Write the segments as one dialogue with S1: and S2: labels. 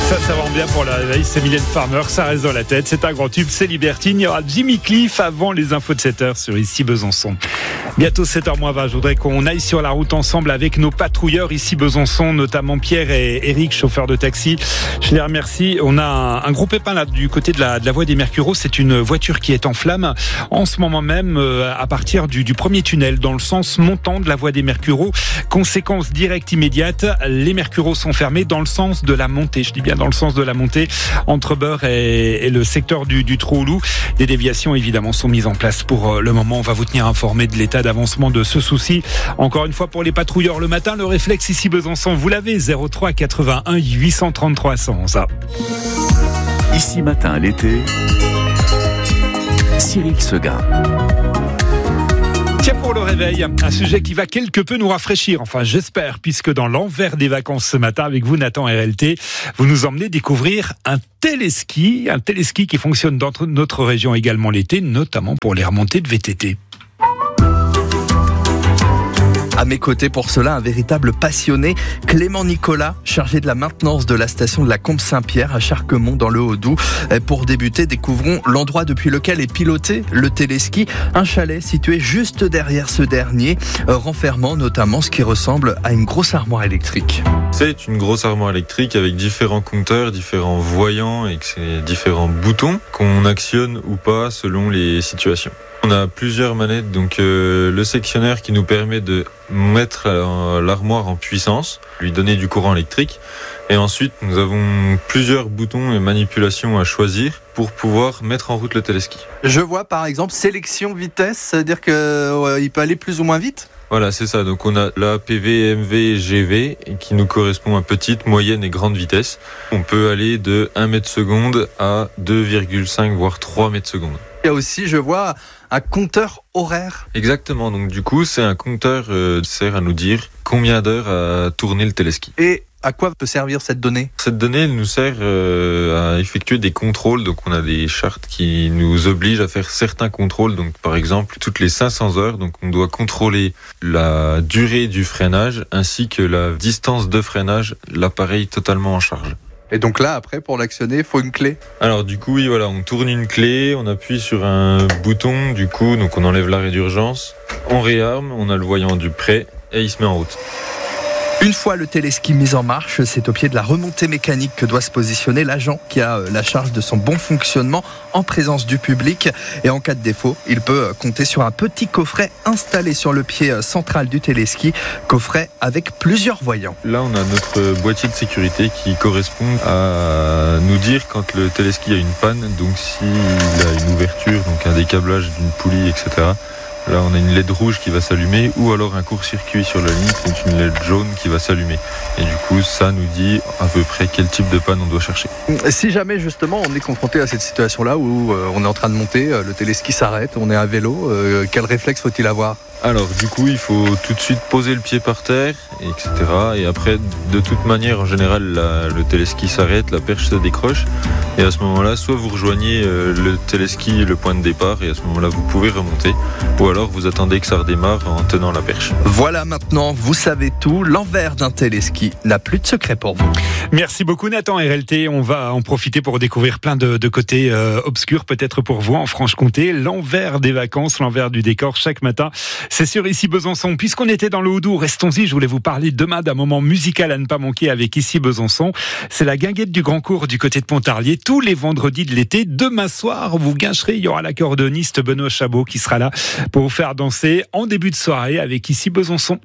S1: Ça va bien pour la réveil, c'est Mylène Farmer, ça reste dans la tête, c'est un grand tube, c'est Libertine. Il y aura Jimmy Cliff avant les infos de 7h sur Ici Besançon. Bientôt 7h20, je voudrais qu'on aille sur la route ensemble avec nos patrouilleurs ici Besançon, notamment Pierre et Eric, chauffeurs de taxi. Je les remercie. On a un gros pépin là du côté de la voie des Mercureaux. C'est une voiture qui est en flammes en ce moment même à partir du premier tunnel dans le sens montant de la voie des Mercureaux. Conséquence directe immédiate, les Mercureaux sont fermés dans le sens de la montée. Je dis bien dans le sens de la montée entre Beurre et le secteur du Trou-au-Loup. Des déviations évidemment sont mises en place pour le moment. On va vous tenir informé de l'état d'avancement de ce souci. Encore une fois pour les patrouilleurs le matin, le réflexe ici Besançon, vous l'avez, 03 81 833 100. Ça.
S2: Ici matin l'été, Cyril Seguin.
S1: Tiens, pour le réveil, un sujet qui va quelque peu nous rafraîchir, enfin j'espère, puisque dans l'envers des vacances ce matin, avec vous Nathan RLT, vous nous emmenez découvrir un téléski qui fonctionne dans notre région également l'été, notamment pour les remontées de VTT.
S3: À mes côtés pour cela, un véritable passionné, Clément Nicolas, chargé de la maintenance de la station de la Combe Saint-Pierre à Charquemont dans le Haut-Doubs. Pour débuter, découvrons l'endroit depuis lequel est piloté le téléski, un chalet situé juste derrière ce dernier, renfermant notamment ce qui ressemble à une grosse armoire électrique.
S4: C'est une grosse armoire électrique avec différents compteurs, différents voyants et différents boutons qu'on actionne ou pas selon les situations. On a plusieurs manettes, donc le sectionneur qui nous permet de mettre l'armoire en puissance, lui donner du courant électrique. Et ensuite, nous avons plusieurs boutons et manipulations à choisir pour pouvoir mettre en route le téléski.
S3: Je vois par exemple sélection vitesse, c'est-à-dire qu'il peut aller plus ou moins vite ?
S4: Voilà, c'est ça. Donc on a la PV, MV, GV qui nous correspond à petite, moyenne et grande vitesse. On peut aller de 1 mètre seconde à 2,5 voire 3 mètres seconde.
S3: Il y a aussi, je vois, un compteur horaire.
S4: Exactement, donc du coup c'est un compteur qui sert à nous dire combien d'heures a tourné le téléski.
S3: Et à quoi peut servir cette donnée ?
S4: Cette donnée elle nous sert à effectuer des contrôles, donc on a des chartes qui nous obligent à faire certains contrôles, donc par exemple toutes les 500 heures, donc on doit contrôler la durée du freinage ainsi que la distance de freinage, l'appareil totalement en charge.
S3: Et donc là, après, pour l'actionner, il faut une clé.
S4: Alors du coup, oui, voilà, on tourne une clé, on appuie sur un bouton, du coup, donc on enlève l'arrêt d'urgence, on réarme, on a le voyant du prêt et il se met en route.
S3: Une fois le téléski mis en marche, c'est au pied de la remontée mécanique que doit se positionner l'agent qui a la charge de son bon fonctionnement en présence du public. Et en cas de défaut, il peut compter sur un petit coffret installé sur le pied central du téléski, coffret avec plusieurs voyants.
S4: Là, on a notre boîtier de sécurité qui correspond à nous dire quand le téléski a une panne, donc s'il a une ouverture, donc un décablage d'une poulie, etc. Là, on a une LED rouge qui va s'allumer ou alors un court-circuit sur la ligne, c'est une LED jaune qui va s'allumer. Et du coup, ça nous dit à peu près quel type de panne on doit chercher.
S3: Si jamais, justement, on est confronté à cette situation-là où on est en train de monter, le téléski s'arrête, on est à vélo, quel réflexe faut-il avoir ?
S4: Alors, du coup, il faut tout de suite poser le pied par terre, etc. Et après, de toute manière, en général, le téléski s'arrête, la perche se décroche. Et à ce moment-là, soit vous rejoignez le téléski, le point de départ, et à ce moment-là, vous pouvez remonter. Ou alors, vous attendez que ça redémarre en tenant la perche.
S3: Voilà, maintenant, vous savez tout. L'envers d'un téléski n'a plus de secret pour vous.
S1: Merci beaucoup Nathan RLT. On va en profiter pour découvrir plein de côtés obscurs, peut-être pour vous en Franche-Comté. L'envers des vacances, l'envers du décor chaque matin. C'est sur Ici Besançon. Puisqu'on était dans le Haut-Doubs, restons-y. Je voulais vous parler demain d'un moment musical à ne pas manquer avec Ici Besançon. C'est la guinguette du Grand Cours du côté de Pontarlier. Tous les vendredis de l'été. Demain soir, vous guincherez. Il y aura l'accordéoniste Benoît Chabot qui sera là pour vous faire danser en début de soirée avec Ici Besançon.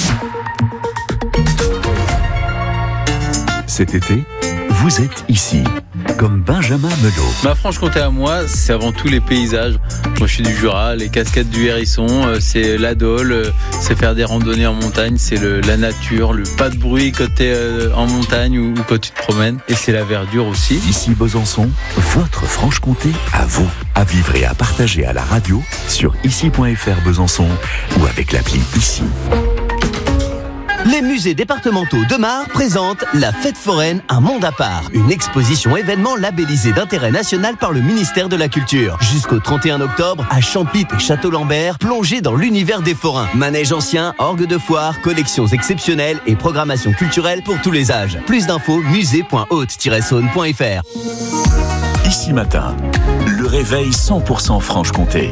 S2: Cet été, vous êtes ici, comme Benjamin Melot.
S5: Ma Franche-Comté à moi, c'est avant tout les paysages. Moi, je suis du Jura, les cascades du Hérisson, c'est la Dole, c'est faire des randonnées en montagne, c'est la nature, le pas de bruit quand t'es en montagne ou quand tu te promènes. Et c'est la verdure aussi.
S2: Ici Besançon, votre Franche-Comté à vous. À vivre et à partager à la radio sur ici.fr Besançon ou avec l'appli Ici.
S6: Les musées départementaux de Mar présentent la Fête foraine, un monde à part. Une exposition événement labellisée d'intérêt national par le ministère de la Culture. Jusqu'au 31 octobre, à Champit et Château-Lambert, plongez dans l'univers des forains. Manège ancien, orgue de foire, collections exceptionnelles et programmation culturelle pour tous les âges. Plus d'infos, musée.haute-saône.fr.
S2: Ici Matin, le réveil 100% Franche-Comté.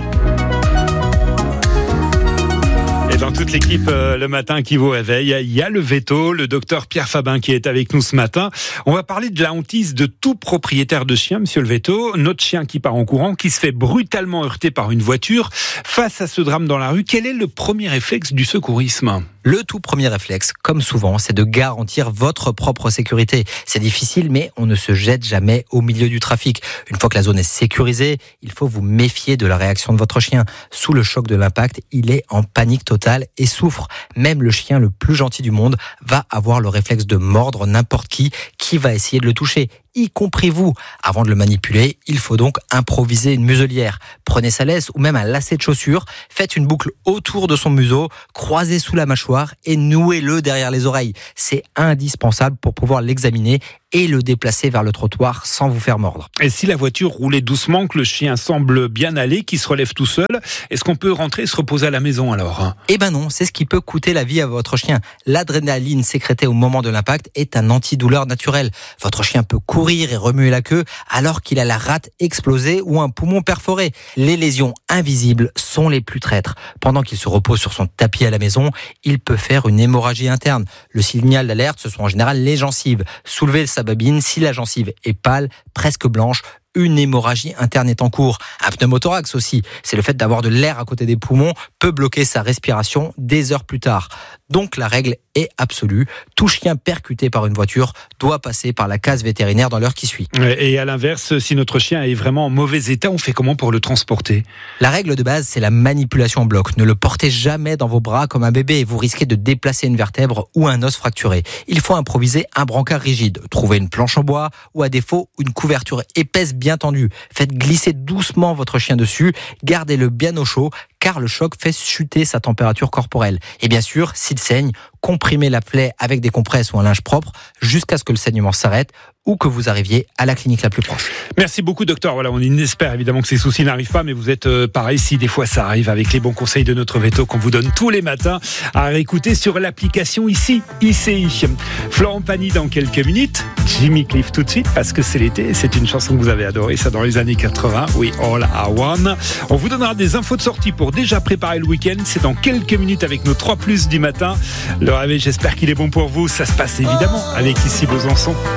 S1: Et dans toute l'équipe, le matin qui vous réveille, il y a le veto, le docteur Pierre Fabin qui est avec nous ce matin. On va parler de la hantise de tout propriétaire de chien, monsieur le veto. Notre chien qui part en courant, qui se fait brutalement heurter par une voiture. Face à ce drame dans la rue, quel est le premier réflexe du secourisme ?
S7: Le tout premier réflexe, comme souvent, c'est de garantir votre propre sécurité. C'est difficile, mais on ne se jette jamais au milieu du trafic. Une fois que la zone est sécurisée, il faut vous méfier de la réaction de votre chien. Sous le choc de l'impact, il est en panique totale et souffre. Même le chien le plus gentil du monde va avoir le réflexe de mordre n'importe qui va essayer de le toucher, y compris vous. Avant de le manipuler, il faut donc improviser une muselière. Prenez sa laisse ou même un lacet de chaussure, faites une boucle autour de son museau, croisez sous la mâchoire et nouez-le derrière les oreilles. C'est indispensable pour pouvoir l'examiner et le déplacer vers le trottoir sans vous faire mordre.
S1: Et si la voiture roulait doucement, que le chien semble bien aller, qu'il se relève tout seul, est-ce qu'on peut rentrer et se reposer à la maison alors ?
S7: Eh ben non, c'est ce qui peut coûter la vie à votre chien. L'adrénaline sécrétée au moment de l'impact est un antidouleur naturel. Votre chien peut courir et remuer la queue alors qu'il a la rate explosée ou un poumon perforé. Les lésions invisibles sont les plus traîtres. Pendant qu'il se repose sur son tapis à la maison, il peut faire une hémorragie interne. Le signal d'alerte, ce sont en général les gencives. Soulevez sa babine, si la gencive est pâle, presque blanche, une hémorragie interne est en cours. Un pneumothorax aussi, c'est le fait d'avoir de l'air à côté des poumons, peut bloquer sa respiration des heures plus tard. Donc la règle est absolue, tout chien percuté par une voiture doit passer par la case vétérinaire dans l'heure qui suit.
S1: Et à l'inverse, si notre chien est vraiment en mauvais état, on fait comment pour le transporter ?
S7: La règle de base, c'est la manipulation en bloc. Ne le portez jamais dans vos bras comme un bébé, vous risquez de déplacer une vertèbre ou un os fracturé. Il faut improviser un brancard rigide, trouver une planche en bois ou à défaut une couverture épaisse bien tendue. Faites glisser doucement votre chien dessus, gardez-le bien au chaud car le choc fait chuter sa température corporelle. Et bien sûr, s'il saigne, comprimez la plaie avec des compresses ou un linge propre jusqu'à ce que le saignement s'arrête ou que vous arriviez à la clinique la plus proche.
S1: Merci beaucoup docteur. Voilà, on espère évidemment que ces soucis n'arrivent pas, mais vous êtes pareil si des fois ça arrive avec les bons conseils de notre veto qu'on vous donne tous les matins à réécouter sur l'application ici, ICI. Florent Pagny dans quelques minutes, Jimmy Cliff tout de suite parce que c'est l'été, c'est une chanson que vous avez adorée, ça dans les années 80, We All Are One. On vous donnera des infos de sortie pour déjà préparer le week-end, c'est dans quelques minutes avec nos 3+ du matin. Le réveil, j'espère qu'il est bon pour vous, ça se passe évidemment avec Ici Besançon.